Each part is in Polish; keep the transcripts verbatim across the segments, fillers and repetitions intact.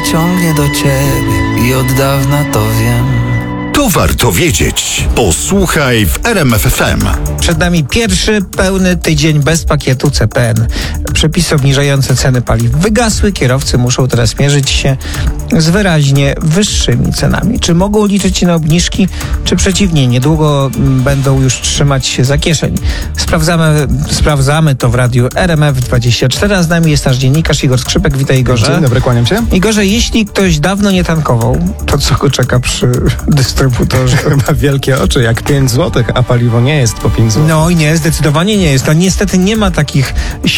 ciągnie do ciebie i od dawna to wiem. To warto wiedzieć. Posłuchaj w R M F F M. Przed nami pierwszy pełny tydzień bez pakietu C P N. Przepisy obniżające ceny paliw wygasły. Kierowcy muszą teraz mierzyć się z wyraźnie wyższymi cenami. Czy mogą liczyć na obniżki, czy przeciwnie, niedługo będą już trzymać się za kieszeń? Sprawdzamy, sprawdzamy to w radiu R M F dwadzieścia cztery, a z nami jest nasz dziennikarz Igor Skrzypek. Witaj, Igorze. Dzień dobry, kłaniam się. Igorze, jeśli ktoś dawno nie tankował, to co go czeka przy dystrybutorze? Ma wielkie oczy, jak pięć złotych, a paliwo nie jest po pięć złotych. No i nie, zdecydowanie nie jest. No niestety nie ma takich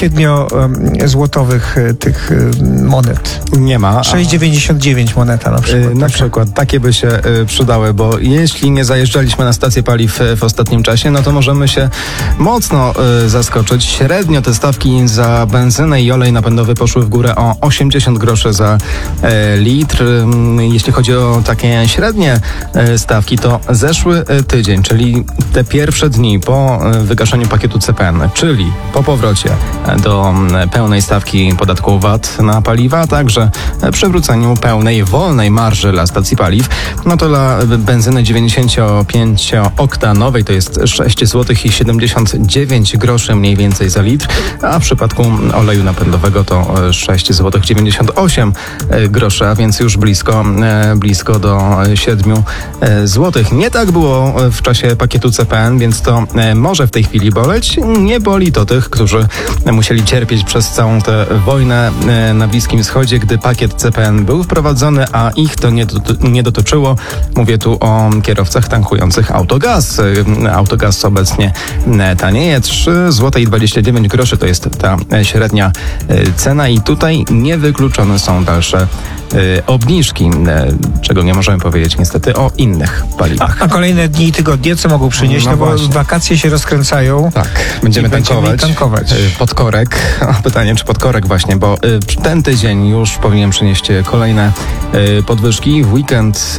siedmiozłotowych tych monet. Nie ma. sześć dziewięćdziesiąt dziewięć moneta na przykład. Yy, na taka. przykład, takie by się y, przydały, bo jeśli nie zajeżdżaliśmy na stację paliw y, w ostatnim czasie, no to możemy się mocno y, zaskoczyć. Średnio te stawki za benzynę i olej napędowy poszły w górę o osiemdziesiąt groszy za y, litr. Y, jeśli chodzi o takie średnie y, stawki, to zeszły y, tydzień, czyli te pierwsze dni po y, wygaszeniu pakietu C P N, czyli po powrocie do y, pełnej stawki podatku V A T na paliwa, a także y, przywróceniu pełnej, wolnej marży dla stacji paliw, no to dla benzyny dziewięćdziesięciopięcioktanowej to jest sześć złotych i siedemdziesiąt dziewięć groszy mniej więcej za litr, a w przypadku oleju napędowego to sześć złotych dziewięćdziesiąt osiem groszy, a więc już blisko, blisko do siedem złotych. Nie tak było w czasie pakietu C P N, więc to może w tej chwili boleć. Nie boli to tych, którzy musieli cierpieć przez całą tę wojnę na Bliskim Wschodzie, gdy pakiet C P N był wprowadzony, a ich to nie, doty- nie dotyczyło. Mówię tu o kierowcach tankujących autogaz. Autogaz obecnie tanieje. trzy złote i dwadzieścia dziewięć groszy to jest ta średnia cena i tutaj niewykluczone są dalsze obniżki, czego nie możemy powiedzieć niestety o innych paliwach. A, a kolejne dni i tygodnie co mogą przynieść? No, no bo właśnie. Wakacje się rozkręcają. Tak, będziemy tankować. Będziemy tankować. Podkorek. O, pytanie, czy podkorek właśnie, bo ten tydzień już powinien przynieść kolejne podwyżki. W weekend,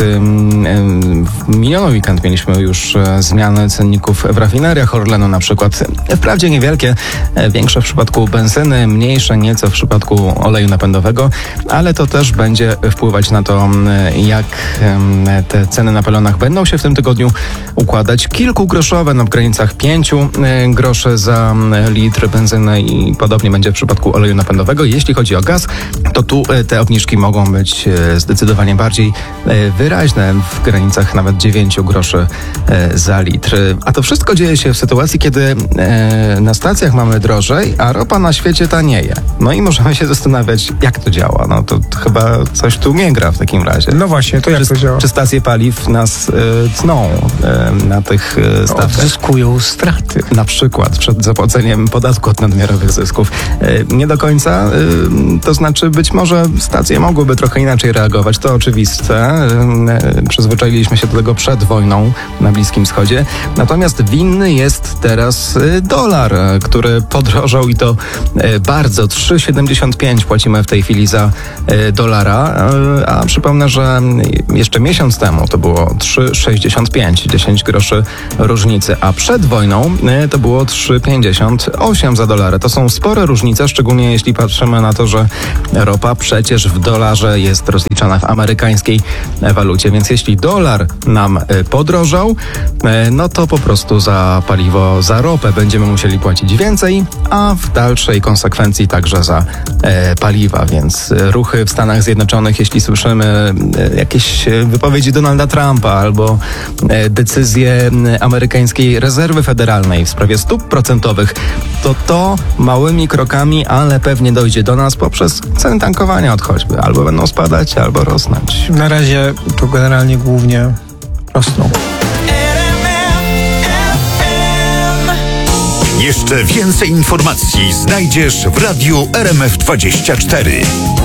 w miniony weekend mieliśmy już zmiany cenników w rafineriach Orlenu na przykład. Wprawdzie niewielkie, większe w przypadku benzyny, mniejsze nieco w przypadku oleju napędowego, ale to też będzie wpływać na to, jak te ceny na pelonach będą się w tym tygodniu układać. Kilkugroszowe na granicach pięciu groszy za litr benzyny i podobnie będzie w przypadku oleju napędowego. Jeśli chodzi o gaz, to tu te obniżki mogą być zdecydowanie bardziej wyraźne, w granicach nawet dziewięciu groszy za litr. A to wszystko dzieje się w sytuacji, kiedy na stacjach mamy drożej, a ropa na świecie tanieje. No i możemy się zastanawiać, jak to działa. No to chyba coś tu nie gra w takim razie. No właśnie, to jak czy, to działa? Czy stacje paliw nas y, tną y, na tych y, stawkach? Odzyskują straty. Na przykład przed zapłaceniem podatku od nadmiarowych zysków. Y, nie do końca, y, to znaczy być może stacje mogłyby trochę inaczej reagować, to oczywiste. Y, y, przyzwyczailiśmy się do tego przed wojną na Bliskim Wschodzie. Natomiast winny jest teraz y, dolar, y, który podrożał i to y, bardzo. trzy przecinek siedemdziesiąt pięć płacimy w tej chwili za y, dolara, y, a przypomnę, że jeszcze miesiąc temu to było trzy przecinek sześćdziesiąt pięć, dziesięć groszy różnicy, a przed wojną y, to było trzy przecinek pięćdziesiąt osiem za dolara. To są spore różnice, szczególnie jeśli patrzymy na to, że ropa przecież w dolarze jest rozliczana w amerykańskiej walucie, więc jeśli dolar nam y, podrożał, y, no to po prostu za paliwo, za ropę będziemy musieli płacić więcej, a w dalszej konsekwencji także za e, paliwa, więc e, ruchy w Stanach Zjednoczonych, jeśli słyszymy e, jakieś wypowiedzi Donalda Trumpa albo e, decyzje amerykańskiej rezerwy federalnej w sprawie stóp procentowych, to to małymi krokami, ale pewnie dojdzie do nas poprzez ceny tankowania od choćby. Albo będą spadać, albo rosnąć. Na razie to generalnie głównie rosną. Jeszcze więcej informacji znajdziesz w radiu R M F dwadzieścia cztery.